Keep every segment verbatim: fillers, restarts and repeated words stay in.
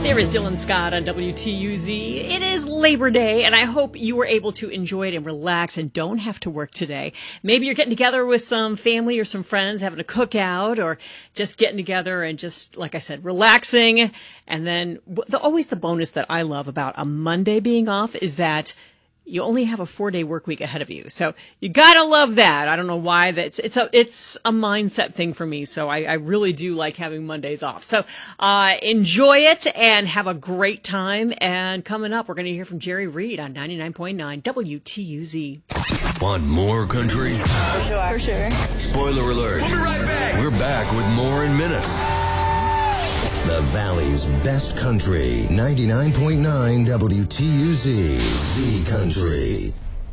There is Dylan Scott on W T U Z. It is Labor Day, and I hope you were able to enjoy it and relax and don't have to work today. Maybe you're getting together with some family or some friends, having a cookout, or just getting together and just, like I said, relaxing. And then the, always the bonus that I love about a Monday being off is that you only have a four-day work week ahead of you. So you gotta love that. I don't know why. That's it's a it's a mindset thing for me. So I, I really do like having Mondays off. So uh enjoy it and have a great time. And coming up, we're going to hear from Jerry Reed on ninety-nine point nine W T U Z. Want more country? For sure. For sure. Spoiler alert. We'll be right back. We're back with more in minutes. The Valley's best country, ninety-nine point nine W T U Z, The Country.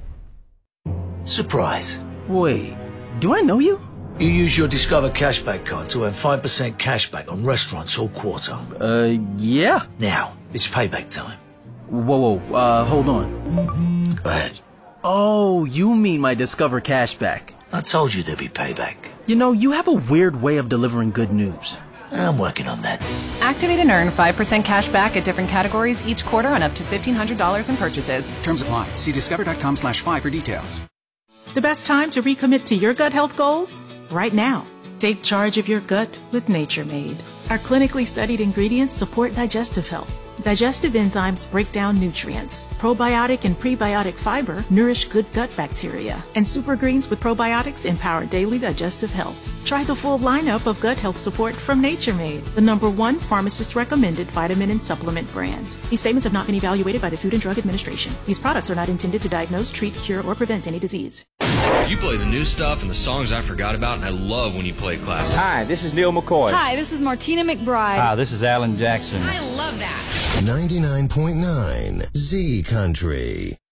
Surprise. Wait, do I know you? You use your Discover Cashback card to earn five percent cashback on restaurants all quarter. Uh, yeah. Now, it's payback time. Whoa, whoa, uh, hold on. Go ahead. Oh, you mean my Discover Cashback. I told you there'd be payback. You know, you have a weird way of delivering good news. I'm working on that. Activate and earn five percent cash back at different categories each quarter on up to fifteen hundred dollars in purchases. Terms apply. See discover.com slash five for details. The best time to recommit to your gut health goals? Right now. Take charge of your gut with Nature Made. Our clinically studied ingredients support digestive health. Digestive enzymes break down nutrients. Probiotic and prebiotic fiber nourish good gut bacteria. And super greens with probiotics empower daily digestive health. Try the full lineup of gut health support from Nature Made, the number one pharmacist-recommended vitamin and supplement brand. These statements have not been evaluated by the Food and Drug Administration. These products are not intended to diagnose, treat, cure, or prevent any disease. You play the new stuff and the songs I forgot about, and I love when you play classic. Hi, this is Neil McCoy. Hi, this is Martina McBride. Hi, this is Alan Jackson. I love that. ninety-nine point nine Z Country.